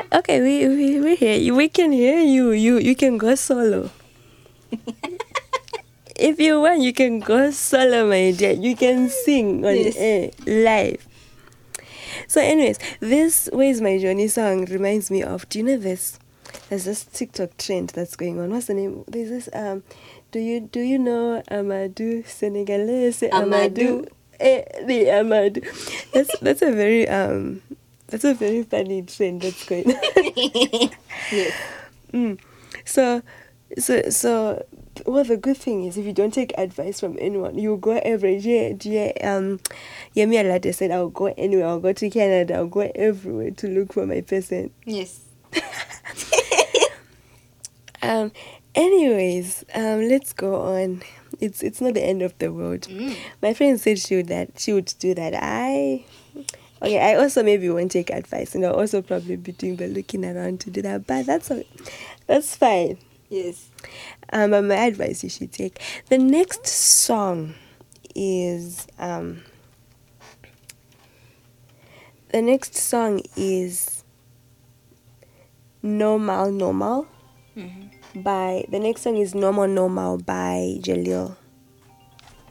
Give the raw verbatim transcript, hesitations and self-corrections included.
Okay, we we we hear you. We can hear you. You you can go solo. If you want, you can go solo, my dear. You can sing on Yes. air live. So, anyways, this "Where's My Johnny" song reminds me of. Do you know this? There's this TikTok trend that's going on. What's the name? There's this um. Do you do you know Amadou Senegalese Amadou? Amadou. Eh, the Amadou. That's that's a very um. That's a very funny trend that's going on. Yes. Mm. So, so, so, well, the good thing is if you don't take advice from anyone, you go everywhere. Yeah, yeah, um, Yemi Alade said, I'll go anywhere. I'll go to Canada. I'll go everywhere to look for my person. Yes. Um, anyways, um, let's go on. It's it's not the end of the world. Mm. My friend said she would that she would do that. I okay. I also maybe won't take advice, and I'll also probably be doing the looking around to do that. But that's all, that's fine. Yes. Um, but my advice you should take. The next song is um. The next song is Normal Normal Mm-hmm. by the next song is Normal Normal by Jalil.